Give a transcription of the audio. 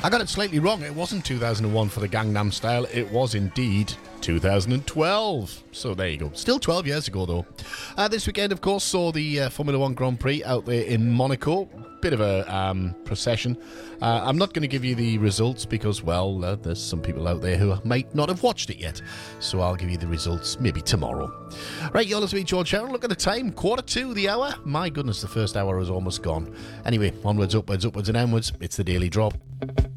I got it slightly wrong. It wasn't 2001 for the Gangnam Style. It was indeed 2012. So there you go. Still 12 years ago, though. This weekend, of course, saw the Formula One Grand Prix out there in Monaco. Bit of a procession. I'm not going to give you the results because, well, there's some people out there who might not have watched it yet. So I'll give you the results maybe tomorrow. Right, you're listening to me, George Sharon. Look at the time. 1:45 the hour. My goodness, the first hour is almost gone. Anyway, onwards, upwards, upwards and downwards. It's the Daily Drop.